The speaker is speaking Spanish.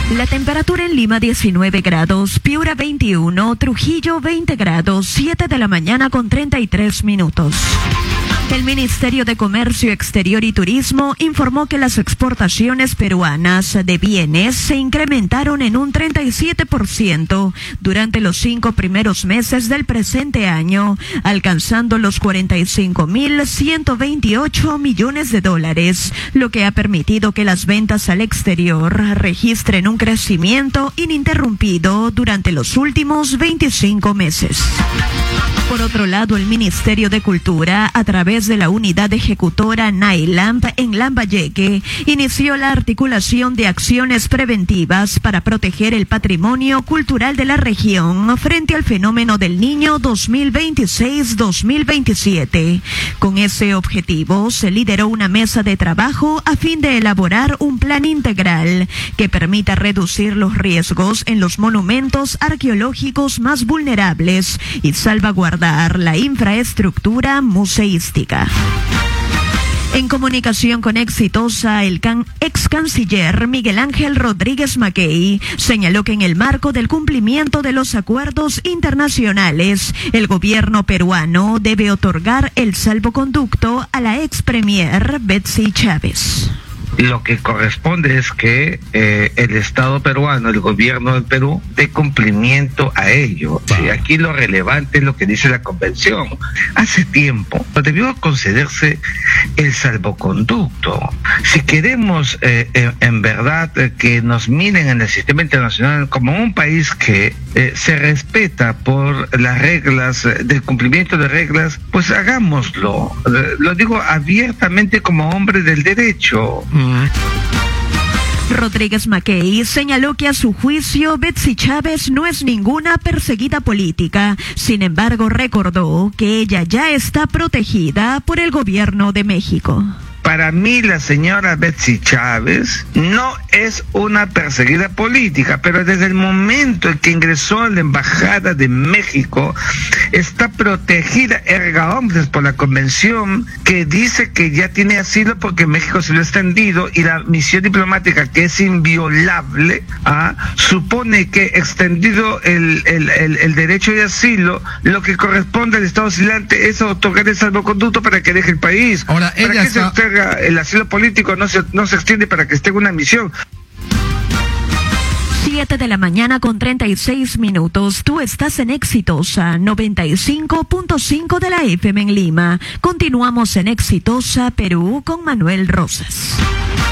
La temperatura en Lima 19 grados, Piura 21, Trujillo 20 grados, 7 de la mañana con 33 minutos. El Ministerio de Comercio Exterior y Turismo informó que las exportaciones peruanas de bienes se incrementaron en un 37% durante los 5 primeros meses del presente año, alcanzando los 45.128 millones de dólares, lo que ha permitido que las ventas al exterior registren un crecimiento ininterrumpido durante los últimos 25 meses. Por otro lado, el Ministerio de Cultura, a través de la unidad ejecutora NAILAMP en Lambayeque, inició la articulación de acciones preventivas para proteger el patrimonio cultural de la región frente al fenómeno del Niño 2026-2027. Con ese objetivo, se lideró una mesa de trabajo a fin de elaborar un plan integral que permita reducir los riesgos en los monumentos arqueológicos más vulnerables y salvaguardar la infraestructura museística. En comunicación con Exitosa, el ex canciller Miguel Ángel Rodríguez Mackey señaló que en el marco del cumplimiento de los acuerdos internacionales, el gobierno peruano debe otorgar el salvoconducto a la ex premier Betsy Chávez. Lo que corresponde es que el Estado peruano, el gobierno del Perú, dé cumplimiento a ello. Sí, aquí lo relevante es lo que dice la Convención. Hace tiempo debió concederse el salvoconducto. Si queremos en verdad que nos miren en el sistema internacional como un país que se respeta por las reglas, del cumplimiento de reglas, pues hagámoslo. Lo digo abiertamente como hombre del derecho. Rodríguez Mackey señaló que a su juicio Betsy Chávez no es ninguna perseguida política. Sin embargo, recordó que ella ya está protegida por el gobierno de México. Para mí la señora Betsy Chávez no es una perseguida política, pero desde el momento en que ingresó a la Embajada de México, está protegida erga omnes por la Convención, que dice que ya tiene asilo porque México se lo ha extendido, y la misión diplomática, que es inviolable, supone que extendido el derecho de asilo, lo que corresponde al Estado oscilante es otorgar el salvoconducto para que deje el país. Ahora, ella está... El asilo político no se extiende para que esté en una misión. 7 de la mañana con 36 minutos. Tú estás en Exitosa 95.5 de la FM en Lima. Continuamos en Exitosa Perú con Manuel Rosas.